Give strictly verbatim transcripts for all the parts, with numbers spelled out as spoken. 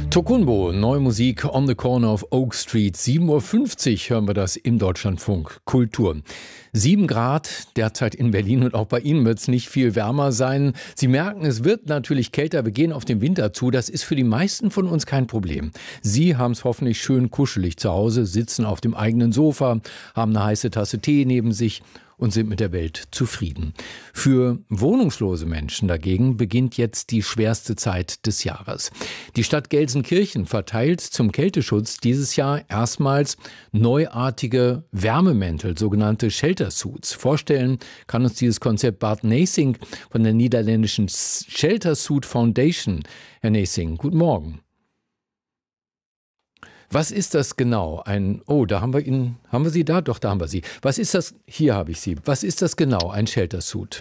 Tokunbo, neue Musik on the corner of Oak Street. sieben Uhr fünfzig hören wir das im Deutschlandfunk Kultur. Sieben Grad derzeit in Berlin und auch bei Ihnen wird es nicht viel wärmer sein. Sie merken, es wird natürlich kälter, wir gehen auf den Winter zu. Das ist für die meisten von uns kein Problem. Sie haben es hoffentlich schön kuschelig zu Hause, sitzen auf dem eigenen Sofa, haben eine heiße Tasse Tee neben sich und sind mit der Welt zufrieden. Für wohnungslose Menschen dagegen beginnt jetzt die schwerste Zeit des Jahres. Die Stadt Gelsenkirchen verteilt zum Kälteschutz dieses Jahr erstmals neuartige Wärmemäntel, sogenannte Shelter Suits. Vorstellen kann uns dieses Konzept Bart Neesink von der niederländischen Shelter Suit Foundation. Herr Neesink, guten Morgen. Was ist das genau? Ein, oh, da haben wir ihn, haben wir Sie da? Doch, da haben wir Sie. Was ist das? Hier habe ich Sie. Was ist das genau, ein Shelter Suit?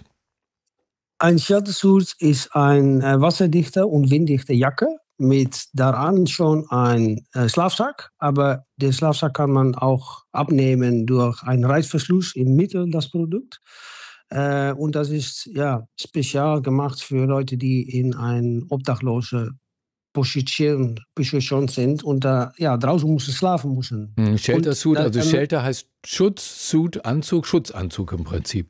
Ein Shelter Suit ist eine wasserdichte und winddichte Jacke mit daran schon ein äh, Schlafsack, aber den Schlafsack kann man auch abnehmen durch einen Reißverschluss im Mittel das Produkt. Äh, und das ist ja spezial gemacht für Leute, die in ein obdachlose Position, Position sind und äh, ja, draußen müssen schlafen müssen. Hm, Shelter Suit, da, also ähm, Shelter heißt Schutz, Suit, Anzug, Schutzanzug im Prinzip.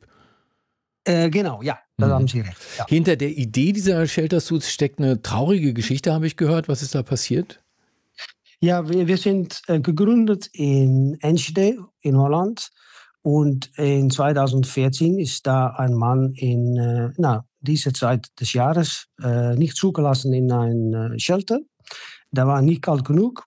Äh, genau, ja, da Mhm. haben Sie recht. Ja. Hinter der Idee dieser Shelter Suits steckt eine traurige Geschichte, habe ich gehört. Was ist da passiert? Ja, wir, wir sind äh, gegründet in Enschede in Holland und in zweitausendvierzehn ist da ein Mann in äh, na, dieser Zeit des Jahres äh, nicht zugelassen in ein äh, Shelter. Da war nicht kalt genug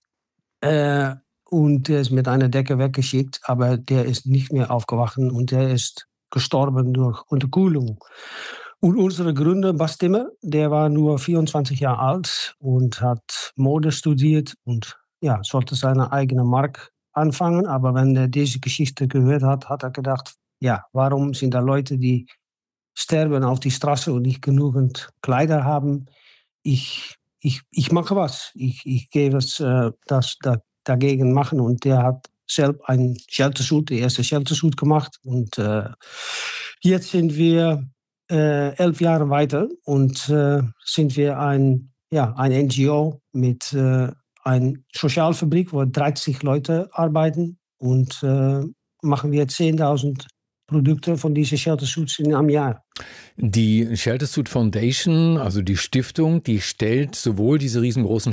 äh, und er ist mit einer Decke weggeschickt, aber der ist nicht mehr aufgewacht und der ist gestorben durch Unterkühlung. Und unser Gründer, Bas Timmer, der war nur vierundzwanzig Jahre alt und hat Mode studiert und ja, sollte seine eigene Marke anfangen. Aber wenn er diese Geschichte gehört hat, hat er gedacht, ja, warum sind da Leute, die sterben auf die Straße und nicht genügend Kleider haben? Ich, ich, ich mache was. Ich, ich gehe was äh, das, da, dagegen machen. Und der hat selbst ein Shelter Suit, die erste Shelter Suit gemacht. Und äh, jetzt sind wir äh, elf Jahre weiter und äh, sind wir ein, ja, ein N G O mit äh, einer Sozialfabrik, wo dreißig Leute arbeiten und äh, machen wir zehntausend Produkte von diesen Shelter Suits in einem Jahr. Die Shelter Suit Foundation, also die Stiftung, die stellt sowohl diese riesengroßen